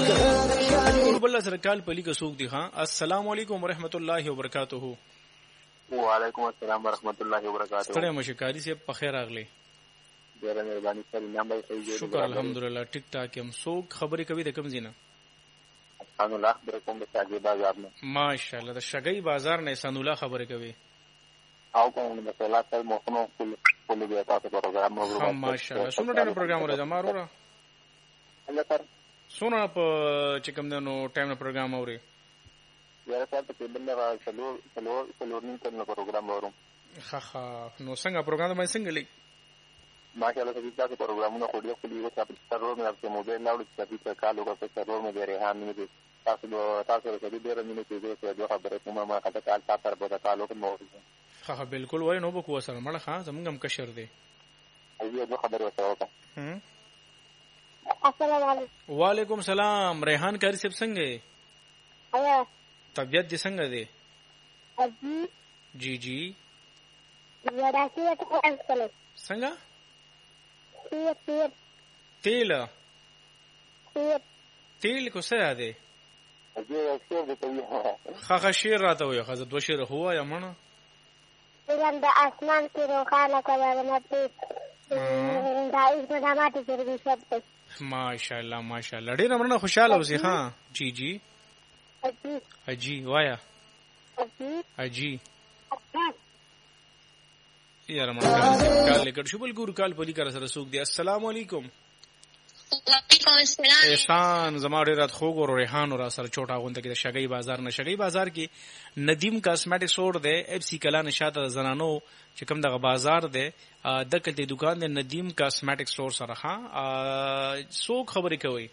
بل سره کال پلی که سوق دی ها. السلام علیکم ورحمت الله وبرکاتہ. وعلیکم السلام ورحمت الله وبرکاتہ. ستړی مشکاری سے په خیر راغلی. ډیره مهرباني سره نمبر صحیح. شکر الحمدلله ټیک ټاک یم. سوق خبرې کوي د کوم زینه؟ انو الله خبر کوم د شګي بازار نه. ماشاءالله د شګي بازار نه سن الله خبرې کوي. او کوم د مثلا تل موخنو کله بیا تاسو پروګرام وګورئ. ماشاءالله څومره ټایم پروګرام ورته مارو را؟ الله سره څومره په چې کوم دنو ټایم پروګرام اوري؟ یاره تاسو په بل نه څلور نیم ټایم پروګرام وروم. خا نو څنګه پروګرام باندې څنګه لګي؟ ماشاءالله چې تاسو پروګرامونه خو دې خو دې تاسو سره مې په موبایل لاړو چې تاسو کال وکړئ سره مې د ریحان مې تاسو سره ډېر مې چې دې خبره کومه ما خاطر کال تاسو سره په کال وکړم. ها بالکل وای نو بکو سره مړه ها زمونږ هم کشر دی. ایو دې خبره وکړه. السلام علیکم. وعلیکم السلام. ریحان کاری صاحب څنګه یې؟ آیا طبیعت دې څنګه دی؟ اجي جی جی وراسي ته انسل څنګه؟ تیل تیل کو څه دی؟ اجي شیر دې کوي. خا شیر راته وي خزه دوه شیر هوا یا مړه. څنګه د اسمان کې روخانه کوي نه پی دا ایس په دماته سره شته. ماشاءالله ماشاءالله ډیر امرنه خوشاله اوسې. ها جی جی اجي وایا اجي یاره مړه کال لیکل شو بل ګور کال پلی کر سره سوق دی. السلام علیکم. وعلیکم السلام. احسان زما ډیر رات خوګ ور ریحان را سره چوټا غونډه کې د شګي بازار نه. شګي بازار کې ندیم کاسمیټک سٹور دی. اف سی کلا نشاته زنانو چې کوم دغه بازار دی د کلتي دکان دی ندیم کاسمیټک سٹور سره. ها سوق خبرې کوي.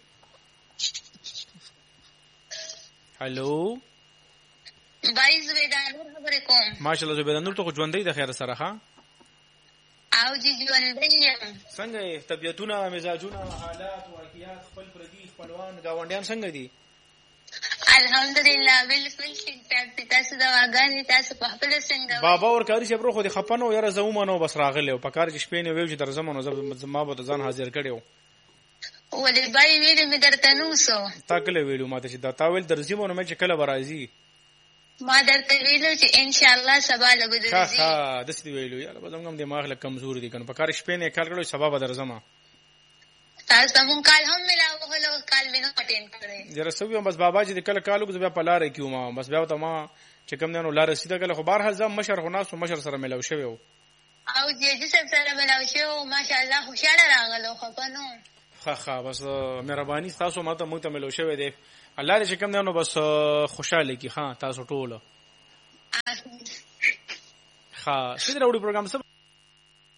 هالو بای زبیدانور خبرې کوم. ماشاءالله زبیدانور ته ژوندۍ د خیر سره. ها او جی ژوندۍ څنګه طبيعتونه مزاجونه حالات واقعیات خپل پردي خپلوان گاونډیان څنګه دي؟ الحمدلله بالکل ٹھیک ٹھاک. تاسو دا واګانی تاسو په خپل څنګه؟ بابا ور کاری چې برو خو دي خپنو یاره زومنو بس راغله په کار چې شپې نه ویل چې در زمونو ما به ځان حاضر کړیو. ولې بای ویلې مې درته نو سو تا کله ویلو ماته چې دا تاول درځمونو مې چې کله برازي ما درته ویلو چې ان شاء الله سبا له بدرځي. ها د څه ویلو یاره بدمګم دماغ له کمزور دي کنه په کار شپې نه کال کړو سبا به درځم. تاسو مون کال هم ملاو هلو کال مې نه اٹینډ کړې. جره سوي بس بابا چې کله کالو کې بیا په لار کې ما بس بیا ته ما چې کوم نه لار رسیده کله خو بهر حال مشر خناس مشر سره ملاو شوی او جی سره ملاو شو ماشاءالله خوشاله راغلو خپنو. خا بس مهرباني تاسو ماته مونږ ته ملو شوی دی. الله دې کوم نه بس خوشاله کی. ها تاسو ټول ها سید راوړي پروګرام سب